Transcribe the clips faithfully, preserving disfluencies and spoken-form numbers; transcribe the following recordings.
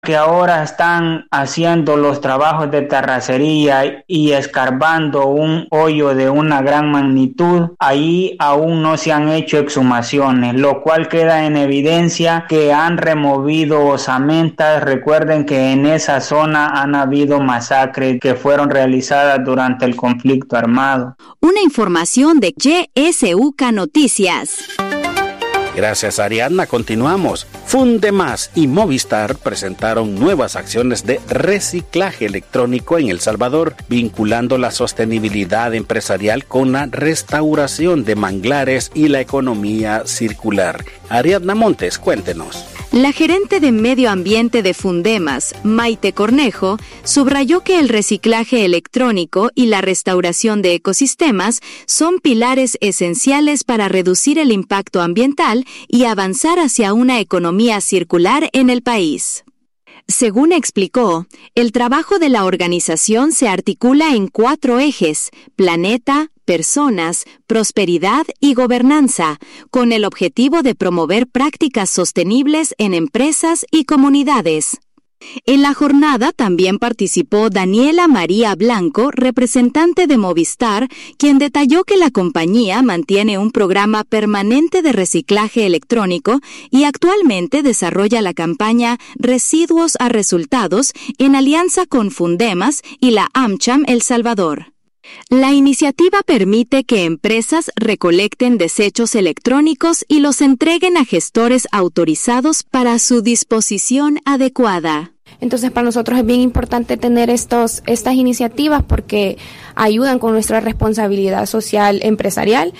que ahora están haciendo los trabajos de terracería y escarbando un hoyo de una gran magnitud, ahí aún no se han hecho exhumaciones, lo cual queda en evidencia que han removido osamentas. Recuerden que en esa zona han habido masacres que fueron realizadas durante el conflicto armado. Una información de Y S U K Noticias. Gracias, Ariadna. Continuamos. Fundemás y Movistar presentaron nuevas acciones de reciclaje electrónico en El Salvador, vinculando la sostenibilidad empresarial con la restauración de manglares y la economía circular. Ariadna Montes, cuéntenos. La gerente de Medio Ambiente de Fundemas, Maite Cornejo, subrayó que el reciclaje electrónico y la restauración de ecosistemas son pilares esenciales para reducir el impacto ambiental y avanzar hacia una economía circular en el país. Según explicó, el trabajo de la organización se articula en cuatro ejes: planeta, personas, prosperidad y gobernanza, con el objetivo de promover prácticas sostenibles en empresas y comunidades. En la jornada también participó Daniela María Blanco, representante de Movistar, quien detalló que la compañía mantiene un programa permanente de reciclaje electrónico y actualmente desarrolla la campaña Residuos a Resultados en alianza con Fundemas y la AmCham El Salvador. La iniciativa permite que empresas recolecten desechos electrónicos y los entreguen a gestores autorizados para su disposición adecuada. Entonces, para nosotros es bien importante tener estos, estas iniciativas porque ayudan con nuestra responsabilidad social empresarial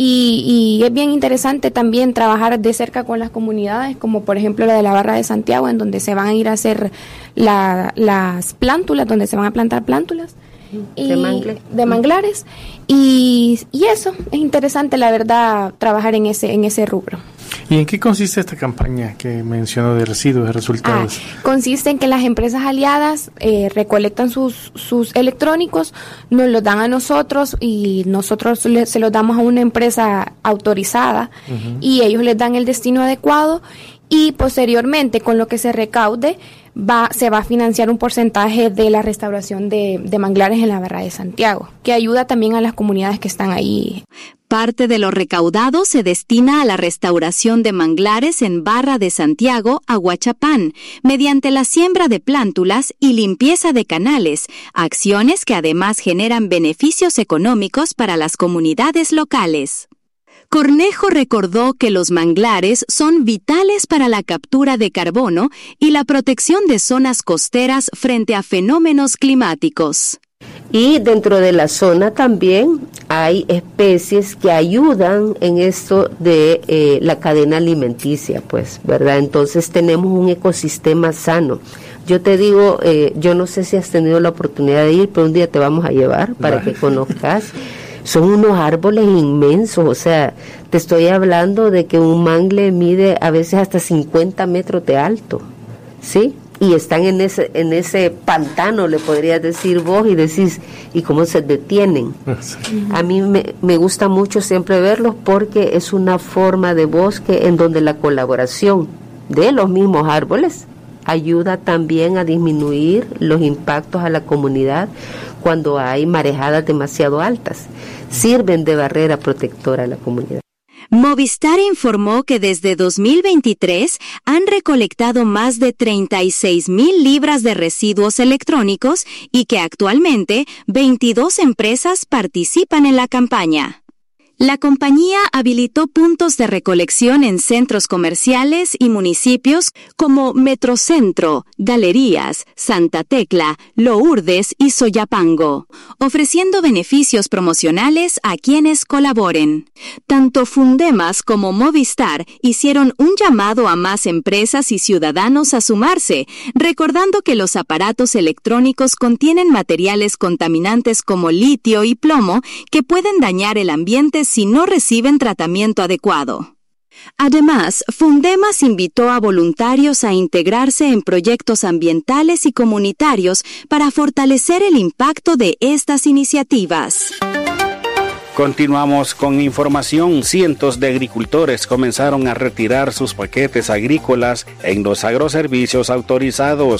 y, y es bien interesante también trabajar de cerca con las comunidades, como por ejemplo la de la Barra de Santiago, en donde se van a ir a hacer la, las plántulas, donde se van a plantar plántulas. Y de, mangle. de manglares y, y eso es interesante, la verdad, trabajar en ese en ese rubro. ¿Y en qué consiste esta campaña que mencionó de residuos de resultados? Ah, consiste en que las empresas aliadas eh, recolectan sus sus electrónicos, nos los dan a nosotros y nosotros le, se los damos a una empresa autorizada uh-huh. y ellos les dan el destino adecuado y posteriormente con lo que se recaude Va, se va a financiar un porcentaje de la restauración de, de manglares en la Barra de Santiago, que ayuda también a las comunidades que están ahí. Parte de lo recaudado se destina a la restauración de manglares en Barra de Santiago, Aguachapán, mediante la siembra de plántulas y limpieza de canales, acciones que además generan beneficios económicos para las comunidades locales. Cornejo recordó que los manglares son vitales para la captura de carbono y la protección de zonas costeras frente a fenómenos climáticos. Y dentro de la zona también hay especies que ayudan en esto de eh, la cadena alimenticia, pues, ¿verdad? Entonces tenemos un ecosistema sano. Yo te digo, eh, yo no sé si has tenido la oportunidad de ir, pero un día te vamos a llevar para vale. que conozcas. Son unos árboles inmensos, o sea, te estoy hablando de que un mangle mide a veces hasta cincuenta metros de alto, ¿sí? Y están en ese en ese pantano, le podrías decir vos, y decís, ¿y cómo se detienen? A mí me, me gusta mucho siempre verlos porque es una forma de bosque en donde la colaboración de los mismos árboles ayuda también a disminuir los impactos a la comunidad cuando hay marejadas demasiado altas. Sirven de barrera protectora a la comunidad. Movistar informó que desde dos mil veintitrés han recolectado más de treinta y seis mil libras de residuos electrónicos y que actualmente veintidós empresas participan en la campaña. La compañía habilitó puntos de recolección en centros comerciales y municipios como Metrocentro, Galerías, Santa Tecla, Lourdes y Soyapango, ofreciendo beneficios promocionales a quienes colaboren. Tanto Fundemas como Movistar hicieron un llamado a más empresas y ciudadanos a sumarse, recordando que los aparatos electrónicos contienen materiales contaminantes como litio y plomo que pueden dañar el ambiente si no reciben tratamiento adecuado. Además, Fundemas invitó a voluntarios a integrarse en proyectos ambientales y comunitarios para fortalecer el impacto de estas iniciativas. Continuamos con información. Cientos de agricultores comenzaron a retirar sus paquetes agrícolas en los agroservicios autorizados.